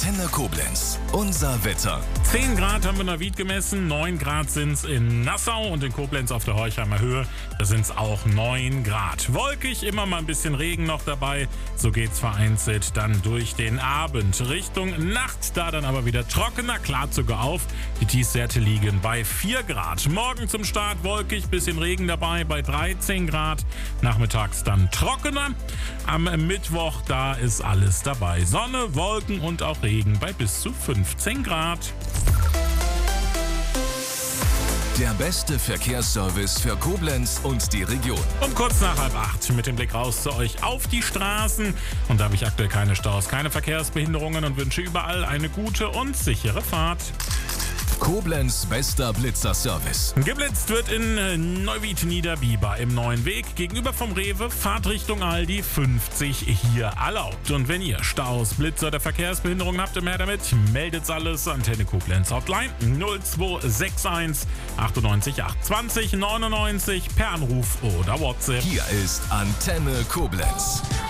Antenne Koblenz. Unser Wetter. 10 Grad haben wir in Neuwied gemessen, 9 Grad sind es in Nassau und in Koblenz auf der Horchheimer Höhe. Da sind es auch 9 Grad. Wolkig, immer mal ein bisschen Regen noch dabei. So geht's vereinzelt dann durch den Abend. Richtung Nacht, da dann aber wieder trockener, klart sogar auf. Die Tiefstwerte liegen bei 4 Grad. Morgen zum Start wolkig, bisschen Regen dabei bei 13 Grad. Nachmittags dann trockener. Am Mittwoch, da ist alles dabei. Sonne, Wolken und auch Regen bei bis zu 15 Grad. Der beste Verkehrsservice für Koblenz und die Region. Um kurz nach 7:30 mit dem Blick raus zu euch auf die Straßen. Und da habe ich aktuell keine Staus, keine Verkehrsbehinderungen und wünsche überall eine gute und sichere Fahrt. Koblenz bester Blitzerservice. Geblitzt wird in Neuwied-Niederbiber im neuen Weg. Gegenüber vom Rewe, Fahrt Richtung Aldi, 50 hier erlaubt. Und wenn ihr Staus, Blitzer oder Verkehrsbehinderungen habt, mehr damit, meldet's alles. Antenne Koblenz Hotline 0261 98 820 99 per Anruf oder WhatsApp. Hier ist Antenne Koblenz.